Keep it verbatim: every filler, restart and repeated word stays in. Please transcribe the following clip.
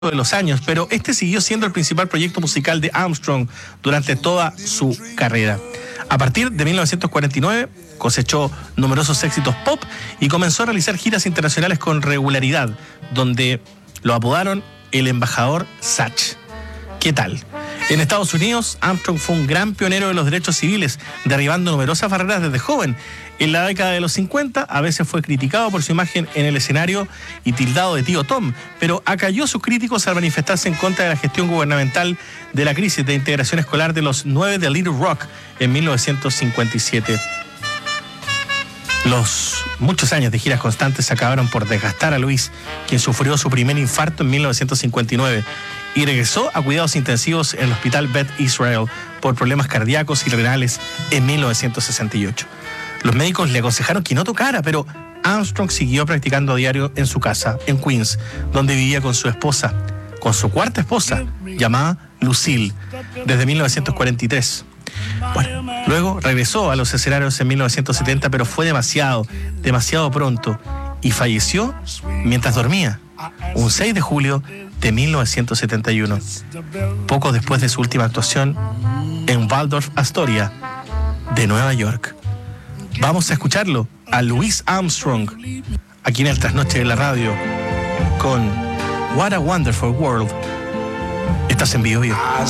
de los años, pero este siguió siendo el principal proyecto musical de Armstrong durante toda su carrera. A partir de mil novecientos cuarenta y nueve cosechó numerosos éxitos pop y comenzó a realizar giras internacionales con regularidad, donde lo apodaron el embajador Satch. ¿Qué tal? En Estados Unidos, Armstrong fue un gran pionero de los derechos civiles, derribando numerosas barreras desde joven. En la década de los cincuenta, a veces fue criticado por su imagen en el escenario y tildado de tío Tom, pero acalló a sus críticos al manifestarse en contra de la gestión gubernamental de la crisis de integración escolar de los nueve de Little Rock en mil novecientos cincuenta y siete. Los muchos años de giras constantes acabaron por desgastar a Luis, quien sufrió su primer infarto en mil novecientos cincuenta y nueve y regresó a cuidados intensivos en el hospital Beth Israel por problemas cardíacos y renales en mil novecientos sesenta y ocho. Los médicos le aconsejaron que no tocara, pero Armstrong siguió practicando a diario en su casa, en Queens, donde vivía con su esposa, con su cuarta esposa, llamada Lucille, desde mil novecientos cuarenta y tres. Bueno, luego regresó a los escenarios en mil novecientos setenta, pero fue demasiado, demasiado pronto, y falleció mientras dormía, un seis de julio de mil novecientos setenta y uno, poco después de su última actuación en Waldorf Astoria de Nueva York. Vamos a escucharlo a Louis Armstrong aquí en el Trasnoche de la Radio con What a Wonderful World. Estás en Bio Bio.